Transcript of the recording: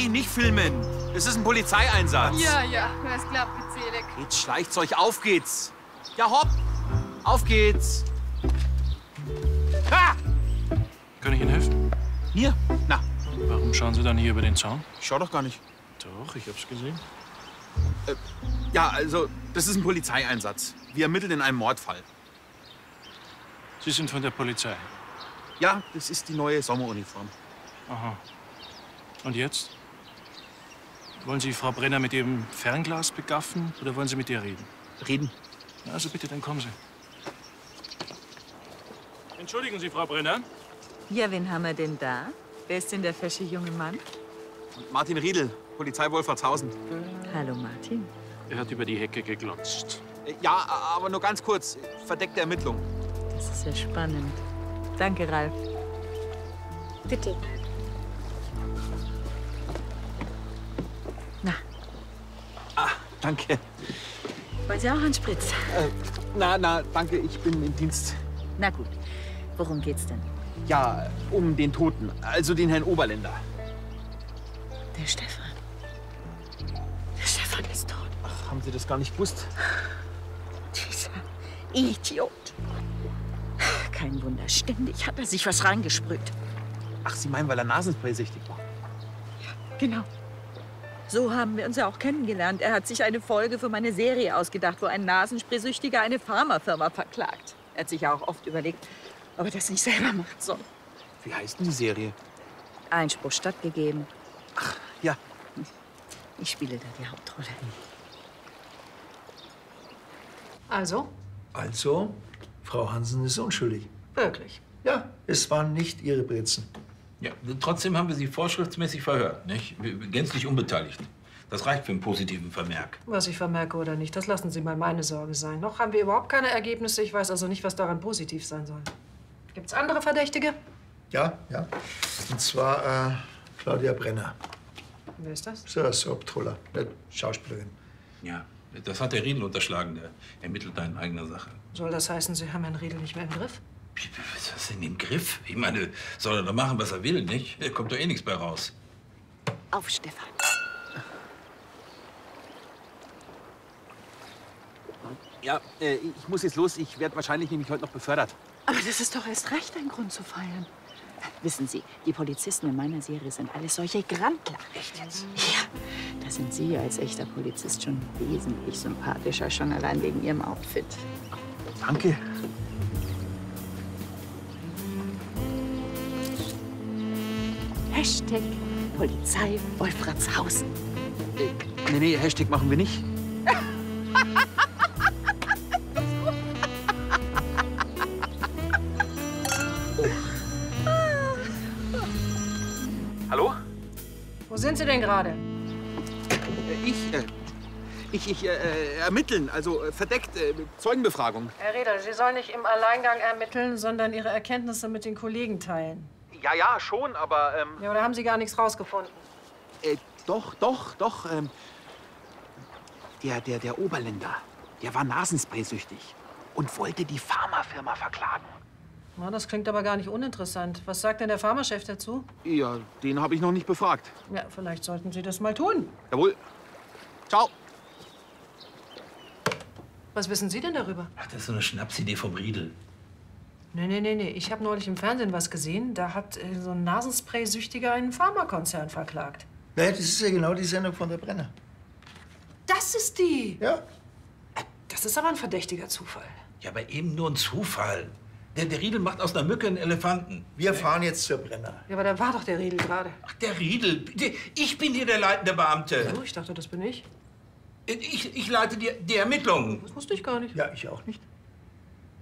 Hey, nicht filmen. Das ist ein Polizeieinsatz. Ja, es klappt bezählig. Jetzt schleicht's euch, auf geht's. Ja, hopp. Auf geht's. Ha! Kann ich Ihnen helfen? Hier. Na, Warum schauen Sie dann hier über den Zaun? ich schau doch gar nicht. Doch, ich hab's gesehen. Ja, also, das ist ein Polizeieinsatz. Wir ermitteln in einem Mordfall. Sie sind von der Polizei. Ja, das ist die neue Sommeruniform. Aha. Und jetzt? Wollen Sie Frau Brenner mit Ihrem Fernglas begaffen oder wollen Sie mit ihr reden? Reden. Na, also bitte, dann kommen Sie. Entschuldigen Sie, Frau Brenner. Ja, wen haben wir denn da? Wer ist denn der fesche junge Mann? Martin Riedel, Polizei Wolfratshausen. Hallo, Martin. Er hat über die Hecke geglotzt. Ja, aber nur ganz kurz. Verdeckte Ermittlung. Das ist ja spannend. Danke, Ralf. Bitte. Na, Danke. wollen Sie auch einen Spritz? Na, danke, ich bin im Dienst. Na gut, worum geht's denn? Ja, um den Toten, also den Herrn Oberländer. Der Stefan. Der Stefan ist tot. Ach, haben Sie das gar nicht gewusst? Dieser Idiot. Kein Wunder, ständig hat er sich was reingesprüht. Ach, Sie meinen, weil er Nasenspray-süchtig war? Genau. So haben wir uns ja auch kennengelernt. Er hat sich eine Folge für meine Serie ausgedacht, wo ein Nasenspraysüchtiger eine Pharmafirma verklagt. Er hat sich ja auch oft überlegt, ob er das nicht selber macht soll. Wie heißt denn die Serie? Einspruch stattgegeben. Ja. Ich spiele da die Hauptrolle. Also? Also, Frau Hansen ist unschuldig. Wirklich? Ja, es waren nicht Ihre Brezen. Ja, trotzdem haben wir Sie vorschriftsmäßig verhört, nicht? Gänzlich unbeteiligt. Das reicht für einen positiven Vermerk. Was ich vermerke oder nicht, das lassen Sie mal meine Sorge sein. Noch haben wir überhaupt keine Ergebnisse. Ich weiß also nicht, was daran positiv sein soll. Gibt's andere Verdächtige? Ja. Und zwar Claudia Brenner. Wer ist das? So eine Hauptrolle, nicht Schauspielerin. Ja, das hat der Riedel unterschlagen. Der ermittelt da in eigener Sache. Soll das heißen, Sie haben Herrn Riedel nicht mehr im Griff? Was ist das denn im Griff? Ich meine, soll er doch machen, was er will, nicht? Da kommt doch eh nichts bei raus. Auf, Stefan. Ja, ich muss jetzt los. Ich werde wahrscheinlich nämlich heute noch befördert. Aber das ist doch erst recht ein Grund zu feiern. Wissen Sie, die Polizisten in meiner Serie sind alles solche Grantler. Echt jetzt? Ja, da sind Sie als echter Polizist schon wesentlich sympathischer, schon allein wegen Ihrem Outfit. Danke. Hashtag Polizei Wolfratshausen. Nee, Hashtag machen wir nicht. Hallo? Wo sind Sie denn gerade? Ich ermitteln, also verdeckt, Zeugenbefragung. Herr Riedel, Sie sollen nicht im Alleingang ermitteln, sondern Ihre Erkenntnisse mit den Kollegen teilen. Ja, schon, aber, Ja, oder haben Sie gar nichts rausgefunden? Doch. Der Oberländer, der war Nasenspraysüchtig und wollte die Pharmafirma verklagen. Na, das klingt aber gar nicht uninteressant. Was sagt denn der Pharmachef dazu? Ja, den habe ich noch nicht befragt. Ja, vielleicht sollten Sie das mal tun. Jawohl. Ciao. Was wissen Sie denn darüber? Ach, das ist so eine Schnapsidee vom Riedel. Nee. Ich habe neulich im Fernsehen was gesehen. Da hat so ein Nasenspray-Süchtiger einen Pharmakonzern verklagt. Naja, das ist ja genau die Sendung von der Brenner. Das ist die! Ja. Das ist aber ein verdächtiger Zufall. Ja, aber eben nur ein Zufall. Der Riedel macht aus einer Mücke einen Elefanten. Wir fahren jetzt zur Brenner. Ja, aber da war doch der Riedel gerade. Ach, der Riedel. Ich bin hier der leitende Beamte. Oh, ich dachte, das bin ich. Ich leite die Ermittlungen. Das wusste ich gar nicht. Ja, ich auch nicht.